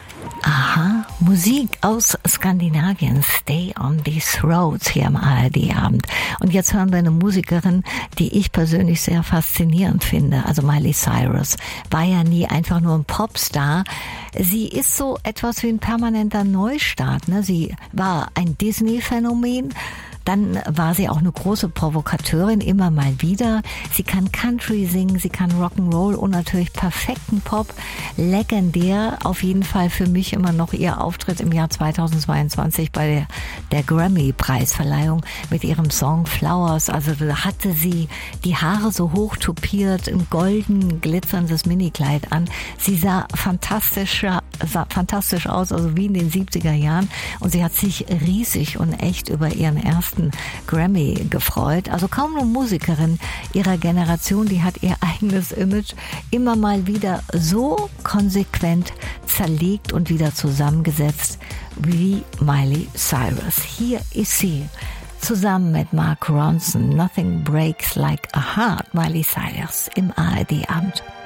Aha, Musik aus Skandinavien, Stay on These Roads hier im ARD-Abend. Und jetzt hören wir eine Musikerin, die ich persönlich sehr faszinierend finde. Also Miley Cyrus war ja nie einfach nur ein Popstar. Sie ist so etwas wie ein permanenter Neustart, ne? Sie war ein Disney-Phänomen. Dann war sie auch eine große Provokateurin, immer mal wieder. Sie kann Country singen, sie kann Rock'n'Roll und natürlich perfekten Pop. Legendär, auf jeden Fall für mich immer noch ihr Auftritt im Jahr 2022 bei der Grammy-Preisverleihung mit ihrem Song Flowers. Also da hatte sie die Haare so hoch tupiert, ein golden, glitzerndes Minikleid an. Sie sah fantastisch aus, also wie in den 70er Jahren. Und sie hat sich riesig und echt über ihren ersten Grammy gefreut. Also kaum eine Musikerin ihrer Generation, die hat ihr eigenes Image immer mal wieder so konsequent zerlegt und wieder zusammengesetzt wie Miley Cyrus. Hier ist sie zusammen mit Mark Ronson. Nothing Breaks Like a Heart. Miley Cyrus im ARD-Abend.